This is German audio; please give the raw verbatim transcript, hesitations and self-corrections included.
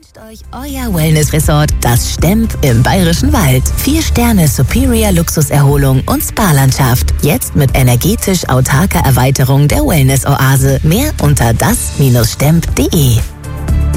Wünscht euch euer Wellness-Resort, das Stemp im Bayerischen Wald. Vier Sterne Superior Luxuserholung und Spa-Landschaft. Jetzt mit energetisch autarker Erweiterung der Wellness-Oase. Mehr unter das Bindestrich stemp punkt de.